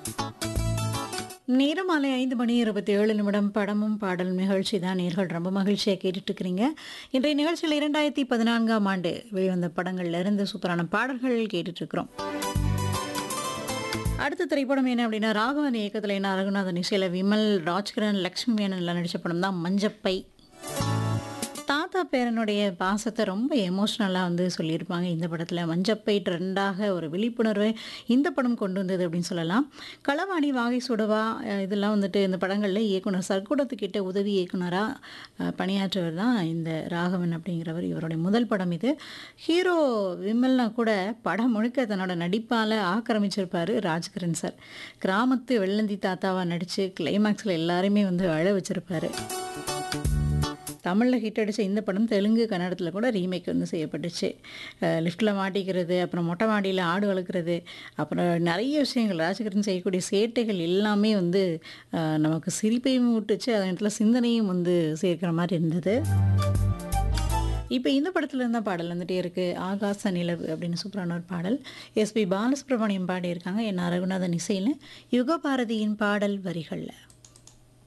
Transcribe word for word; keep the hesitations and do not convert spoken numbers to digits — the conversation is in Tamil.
நேரம் மாலை ஐந்து மணி இருபத்தி ஏழு நிமிடம் படமும் பாடல் நிகழ்ச்சி தான் நேர்கள் ரொம்ப மகிழ்ச்சியாக கேட்டுட்டு இருக்கிறீங்க. இன்றைய நிகழ்ச்சியில் இரண்டாயிரத்தி பதினான்காம் ஆண்டு வெளிவந்த படங்கள்ல இருந்து சூப்பரான பாடல்கள் கேட்டுட்டு இருக்கிறோம். அடுத்த திரைப்படம் என்ன அப்படின்னா ராகவன் இயக்கத்தில் என்ன ரகுநாதன் இசையில் விமல் ராஜ்கிரண் லக்ஷ்மி மேனன் எல்லாம் நடித்த படம் தான் மஞ்சப்பை. தாத்தா பேரனுடைய பாசத்தை ரொம்ப எமோஷ்னலாக வந்து சொல்லியிருப்பாங்க இந்த படத்தில். மஞ்சப்பை ட்ரெண்டாக ஒரு விழிப்புணர்வை இந்த படம் கொண்டு வந்தது அப்படின்னு சொல்லலாம். களவாணி வாகை சுடவா இதெல்லாம் வந்துட்டு இந்த படங்களில் இயக்குனர் சர்க்குடத்துக்கிட்ட உதவி இயக்குனராக பணியாற்றவர் தான் இந்த ராகவன் அப்படிங்கிறவர். இவருடைய முதல் படம் இது. ஹீரோ விமல்னா கூட படம் முழுக்க தன்னோட நடிப்பால் ஆக்கிரமிச்சிருப்பார் ராஜ்கிரண் சார். கிராமத்து வெள்ளந்தி தாத்தாவாக நடித்து கிளைமேக்ஸில் எல்லாருமே வந்து அழ வச்சிருப்பார். தமிழில் ஹிட் அடித்த இந்த படம் தெலுங்கு கன்னடத்தில் கூட ரீமேக் வந்து செய்யப்பட்டுச்சு. லிஃப்ட்டில் மாட்டிக்கிறது, அப்புறம் மொட்டை மாடியில் ஆடு வளர்க்குறது, அப்புறம் நிறைய விஷயங்கள் ராஜகிரண் செய்யக்கூடிய சேட்டைகள் எல்லாமே வந்து நமக்கு சிரிப்பையும் ஊட்டுச்சு, அதே நேரத்தில் சிந்தனையும் வந்து சேர்க்குற மாதிரி இருந்தது. இப்போ இந்த படத்தில் இருந்தால் பாடல் வந்துட்டே இருக்குது. ஆகாச நிலவு அப்படின்னு சூப்பரான ஒரு பாடல். எஸ்பி பாலசுப்ரமணியம் பாடியிருக்காங்க. என் ரகுநாதன் இசையில் யுகபாரதியின் பாடல் வரிகளில்.